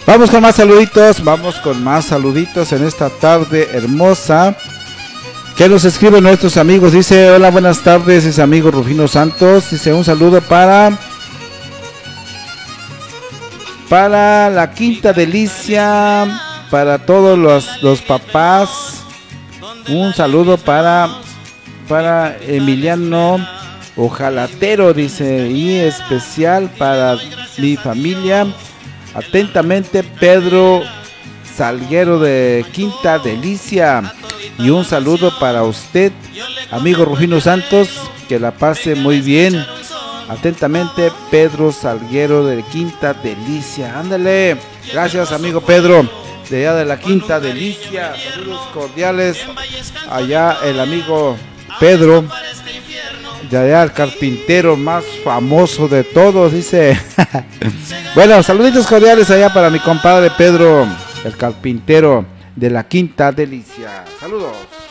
Vamos con más saluditos en esta tarde hermosa. ¿Qué nos escriben nuestros amigos? Dice, hola, buenas tardes, es amigo Rufino Santos. Dice, un saludo para la Quinta Delicia, para todos los papás. Un saludo para Emiliano Ojalatero, dice, y especial para mi familia. Atentamente, Pedro Salguero de Quinta Delicia. Y un saludo para usted, amigo Rufino Santos, que la pase muy bien. Atentamente, Pedro Salguero de Quinta Delicia. Ándale, gracias amigo Pedro, de allá de la Quinta Delicia. Saludos cordiales. Allá el amigo Pedro, de allá el carpintero más famoso de todos, dice. Bueno, saluditos cordiales allá para mi compadre Pedro, el carpintero de la Quinta Delicia. Saludos.